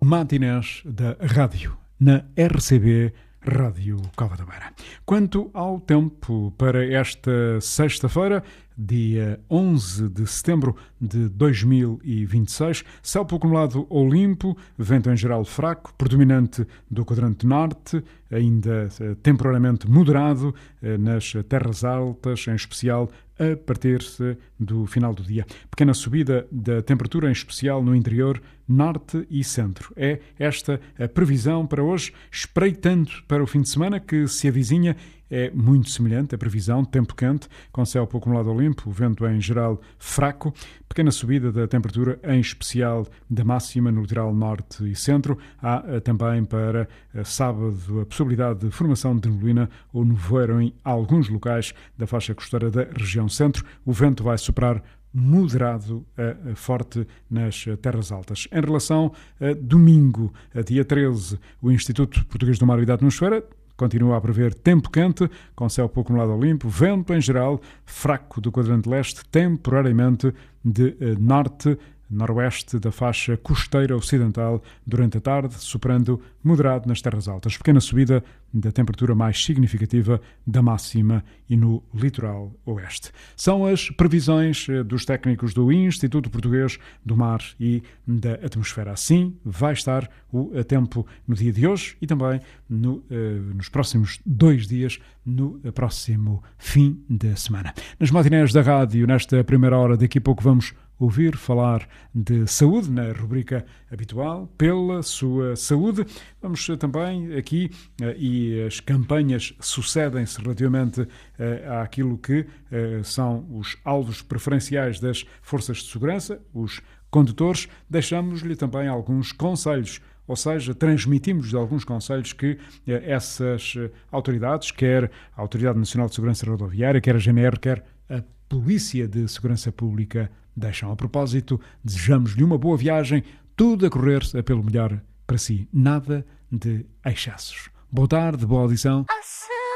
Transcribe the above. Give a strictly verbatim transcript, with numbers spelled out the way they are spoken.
matinés da rádio, na R C B Rádio Cova da Beira. Quanto ao tempo para esta sexta-feira, dia onze de setembro de dois mil e vinte e seis, céu pouco nublado ou limpo, vento em geral fraco, predominante do quadrante norte, ainda eh, temporariamente moderado eh, nas terras altas, em especial a partir do final do dia. Pequena subida da temperatura, em especial no interior, norte e centro. É esta a previsão para hoje, espreitando para o fim de semana que se avizinha. É muito semelhante a previsão, tempo quente, com céu pouco nublado ou limpo, vento em geral fraco, pequena subida da temperatura, em especial da máxima no litoral norte e centro. Há também para sábado a possibilidade de formação de neblina ou nevoeiro em alguns locais da faixa costeira da região centro. O vento vai soprar moderado a forte nas terras altas. Em relação a domingo, a dia treze, o Instituto Português do Mar e da Atmosfera continua a prever tempo quente, com céu pouco nublado ou limpo, vento em geral fraco do quadrante leste, temporariamente de eh, norte, noroeste da faixa costeira ocidental durante a tarde, superando moderado nas terras altas. Pequena subida da temperatura mais significativa da máxima e no litoral oeste. São as previsões dos técnicos do Instituto Português do Mar e da Atmosfera. Assim vai estar o tempo no dia de hoje e também no, eh, nos próximos dois dias, no próximo fim de semana. Nas matinés da rádio, nesta primeira hora, daqui a pouco vamos ouvir falar de saúde na rubrica habitual, pela sua saúde. Vamos também aqui, e as campanhas sucedem-se relativamente àquilo que são os alvos preferenciais das forças de segurança, os condutores. Deixamos-lhe também alguns conselhos, ou seja, transmitimos alguns conselhos que essas autoridades, quer a Autoridade Nacional de Segurança Rodoviária, quer a G N R, quer a Polícia de Segurança Pública, deixam. A propósito, desejamos-lhe uma boa viagem, tudo a correr pelo melhor para si. Nada de excessos. Boa tarde, boa audição.